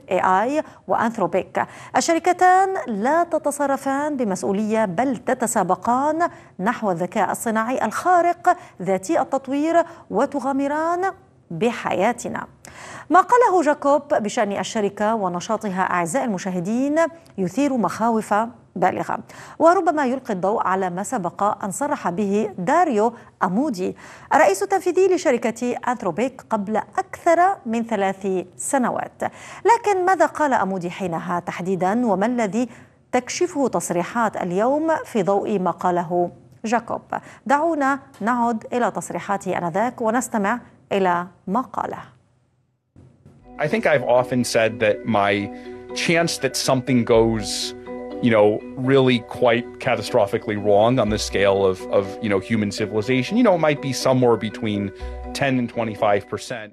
AI وأنثروبيك. الشركتان لا تتصرفان بمسؤولية بل تتسابقان نحو الذكاء الصناعي الخارق ذاتي التطوير وتغامران بحياتنا. ما قاله جاكوب بشأن الشركة ونشاطها أعزائي المشاهدين يثير مخاوف بالغة، وربما يلقي الضوء على ما سبق أن صرح به داريو أمودي الرئيس التنفيذي لشركة أنثروبيك قبل أكثر من 3 سنوات. لكن ماذا قال أمودي حينها تحديدا، وما الذي تكشفه تصريحات اليوم في ضوء ما قاله جاكوب؟ دعونا نعد إلى تصريحاته آنذاك ونستمع إلى ما قاله. I think I've often said that my chance that something goes, really quite catastrophically wrong on the scale of human civilization, might be somewhere between 10 and 25%.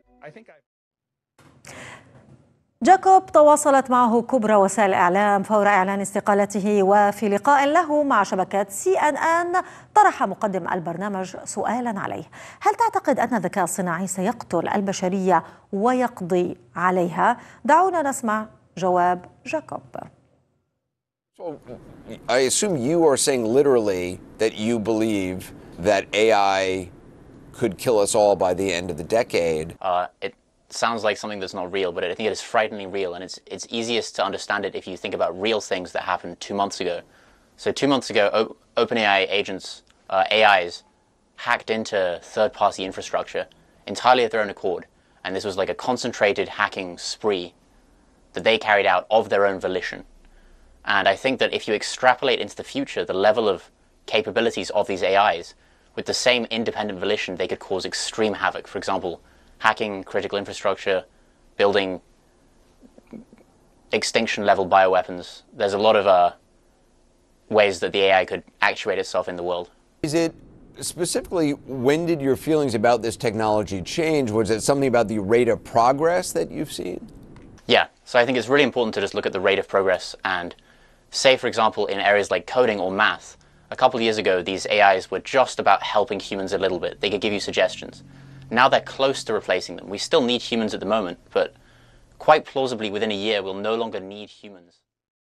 جاكوب تواصلت معه كبرى وسائل الإعلام فور إعلان استقالته، وفي لقاء له مع شبكة CNN طرح مقدم البرنامج سؤالا عليه: هل تعتقد أن الذكاء الصناعي سيقتل البشرية ويقضي عليها؟ دعونا نسمع جواب جاكوب. So I assume you are saying literally that you believe that AI could kill us all by the end of the decade. It sounds like something that's not real, but I think it is frighteningly real, and it's easiest to understand it if you think about real things that happened 2 months ago. So 2 months ago, OpenAI agents, AIs, hacked into third-party infrastructure entirely at their own accord, and this was like a concentrated hacking spree that they carried out of their own volition. And I think that if you extrapolate into the future, the level of capabilities of these AIs, with the same independent volition, they could cause extreme havoc. For example, hacking critical infrastructure, building extinction-level bioweapons. There's a lot of ways that the AI could actuate itself in the world. Is it specifically, when did your feelings about this technology change? Was it something about the rate of progress that you've seen? Yeah, so I think it's really important to just look at the rate of progress and say, for example, in areas like coding or math, a couple of years ago, these AIs were just about helping humans a little bit. They could give you suggestions. Now they're close to replacing them. We still need humans at the moment, but quite plausibly within a year, we'll no longer need humans.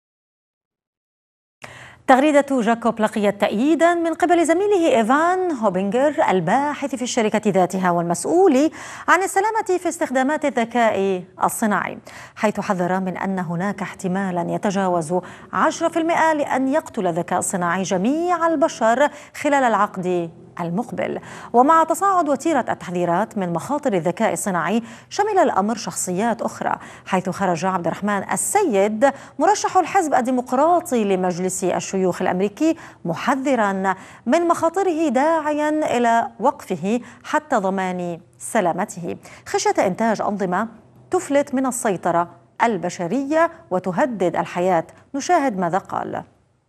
تغريدة جاكوب لقيت تأييدا من قبل زميله إيفان هوبينغر الباحث في الشركة ذاتها والمسؤول عن السلامة في استخدامات الذكاء الصناعي، حيث حذر من أن هناك احتمالا يتجاوز 10% لأن يقتل الذكاء الصناعي جميع البشر خلال العقد المقبل. ومع تصاعد وتيرة التحذيرات من مخاطر الذكاء الصناعي، شمل الأمر شخصيات أخرى، حيث خرج عبد الرحمن السيد مرشح الحزب الديمقراطي لمجلس الشيوخ الأمريكي محذرا من مخاطره، داعيا إلى وقفه حتى ضمان سلامته خشية إنتاج أنظمة تفلت من السيطرة البشرية وتهدد الحياة. نشاهد ماذا قال.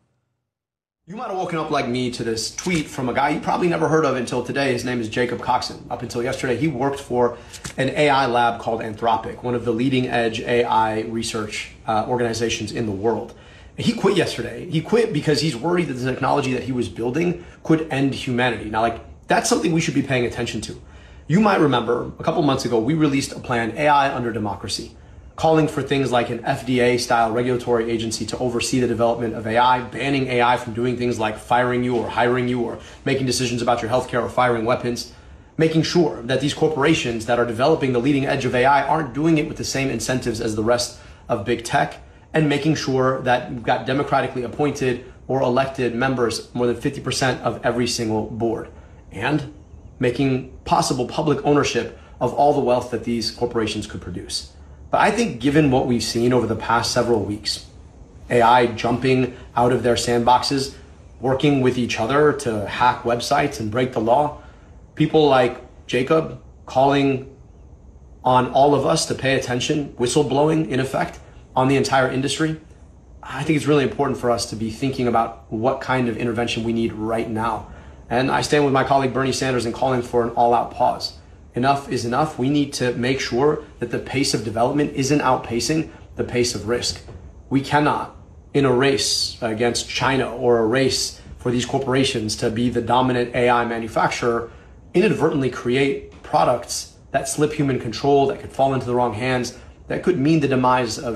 You might have woken up like me to this tweet from a guy you probably never heard of until today. His name is Jacob Coxon. Up until yesterday, he worked for an AI lab called Anthropic, one of the leading edge AI research organizations in the world. He quit yesterday. He quit because he's worried that the technology that he was building could end humanity. Now, that's something we should be paying attention to. You might remember a couple months ago, we released a plan, AI Under Democracy, calling for things like an FDA-style regulatory agency to oversee the development of AI, banning AI from doing things like firing you or hiring you or making decisions about your healthcare or firing weapons, making sure that these corporations that are developing the leading edge of AI aren't doing it with the same incentives as the rest of big tech, and making sure that we've got democratically appointed or elected members, more than 50% of every single board, and making possible public ownership of all the wealth that these corporations could produce. But I think given what we've seen over the past several weeks, AI jumping out of their sandboxes, working with each other to hack websites and break the law, people like Jacob calling on all of us to pay attention, whistleblowing in effect on the entire industry, I think it's really important for us to be thinking about what kind of intervention we need right now. And I stand with my colleague Bernie Sanders in calling for an all-out pause. Enough is enough. We need to make sure that the pace of development isn't outpacing the pace of risk. We cannot, in a race against China or a race for these corporations to be the dominant AI manufacturer, inadvertently create products that slip human control, that could fall into the wrong hands, that could mean the demise of